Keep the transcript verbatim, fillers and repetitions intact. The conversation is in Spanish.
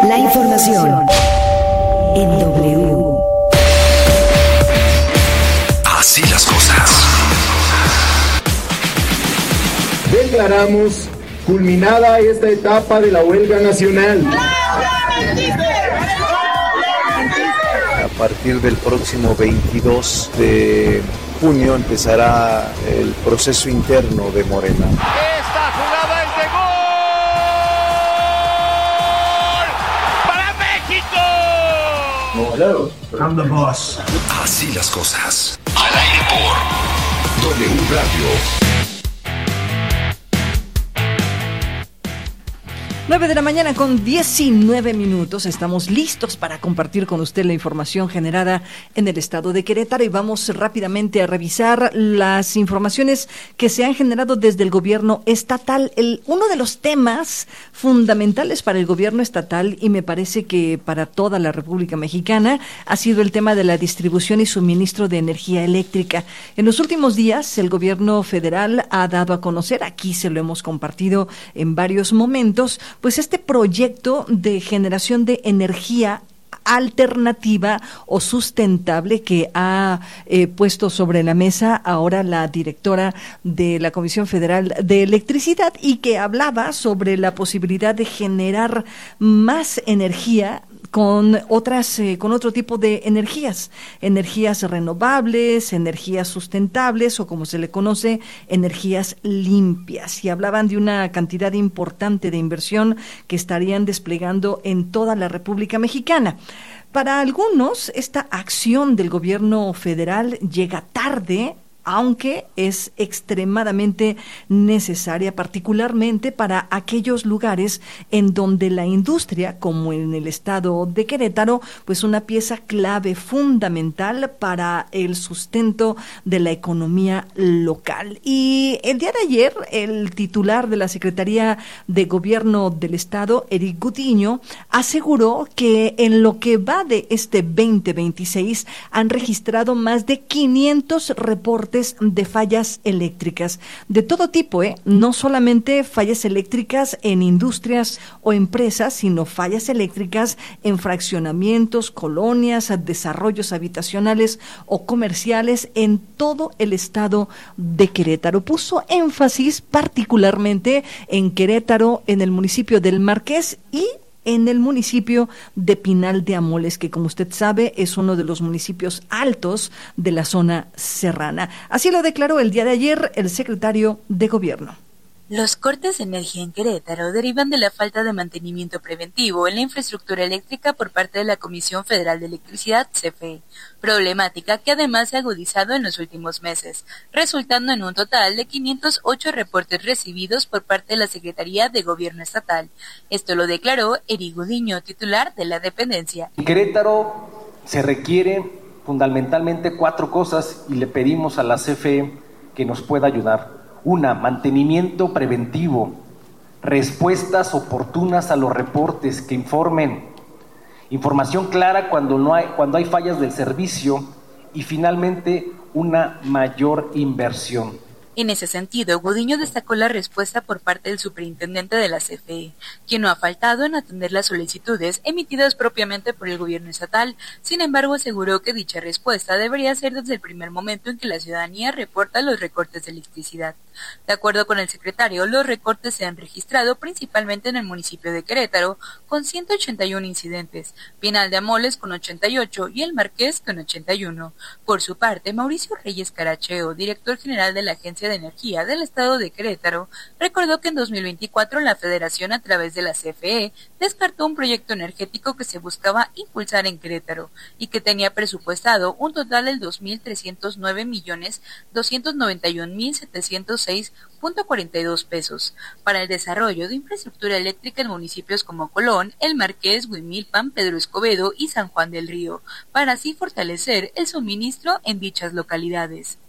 La información en W. Así las cosas. Declaramos culminada esta etapa de la huelga nacional. A partir del próximo veintidós de junio empezará el proceso interno de Morena. Esta jugada es de gol para México. I'm the boss. Así las cosas. Al aire por W Radio. nueve de la mañana con diecinueve minutos. Estamos listos para compartir con usted la información generada en el estado de Querétaro y vamos rápidamente a revisar las informaciones que se han generado desde el gobierno estatal. El, uno de los temas fundamentales para el gobierno estatal y me parece que para toda la República Mexicana ha sido el tema de la distribución y suministro de energía eléctrica. En los últimos días el gobierno federal ha dado a conocer, aquí se lo hemos compartido en varios momentos, pues este proyecto de generación de energía alternativa o sustentable que ha eh, puesto sobre la mesa ahora la directora de la Comisión Federal de Electricidad y que hablaba sobre la posibilidad de generar más energía con otras, eh, con otro tipo de energías, energías renovables, energías sustentables o como se le conoce, energías limpias. Y hablaban de una cantidad importante de inversión que estarían desplegando en toda la República Mexicana. Para algunos, esta acción del gobierno federal llega tarde, aunque es extremadamente necesaria, particularmente para aquellos lugares en donde la industria, como en el estado de Querétaro, pues una pieza clave fundamental para el sustento de la economía local. Y el día de ayer, el titular de la Secretaría de Gobierno del Estado, Eric Gutiño, aseguró que en lo que va de este veinte veintiséis han registrado más de quinientos reportes de fallas eléctricas de todo tipo, ¿eh? No solamente fallas eléctricas en industrias o empresas, sino fallas eléctricas en fraccionamientos, colonias, desarrollos habitacionales o comerciales en todo el estado de Querétaro. Puso énfasis particularmente en Querétaro, en el municipio del Marqués y en el municipio de Pinal de Amoles, que como usted sabe es uno de los municipios altos de la zona serrana. Así lo declaró el día de ayer el secretario de Gobierno. Los cortes de energía en Querétaro derivan de la falta de mantenimiento preventivo en la infraestructura eléctrica por parte de la Comisión Federal de Electricidad, C F E, problemática que además se ha agudizado en los últimos meses, resultando en un total de quinientos ocho reportes recibidos por parte de la Secretaría de Gobierno Estatal. Esto lo declaró Eric Gutiño, titular de la dependencia. En Querétaro se requiere fundamentalmente cuatro cosas y le pedimos a la C F E que nos pueda ayudar. Una, mantenimiento preventivo, respuestas oportunas a los reportes que informen, información clara cuando no hay, cuando hay fallas del servicio y finalmente una mayor inversión. En ese sentido, Gutiño destacó la respuesta por parte del superintendente de la C F E, quien no ha faltado en atender las solicitudes emitidas propiamente por el gobierno estatal. Sin embargo, aseguró que dicha respuesta debería ser desde el primer momento en que la ciudadanía reporta los recortes de electricidad. De acuerdo con el secretario, los recortes se han registrado principalmente en el municipio de Querétaro, con ciento ochenta y uno incidentes, Pinal de Amoles con ochenta y ocho y el Marqués con ochenta y uno. Por su parte, Mauricio Reyes Caracheo, director general de la Agencia de Energía del Estado de Querétaro, recordó que en dos mil veinticuatro la Federación a través de la C F E descartó un proyecto energético que se buscaba impulsar en Querétaro y que tenía presupuestado un total de dos mil trescientos nueve millones doscientos noventa y un mil setecientos seis punto cuarenta y dos pesos para el desarrollo de infraestructura eléctrica en municipios como Colón, El Marqués, Huimilpan, Pedro Escobedo y San Juan del Río, para así fortalecer el suministro en dichas localidades.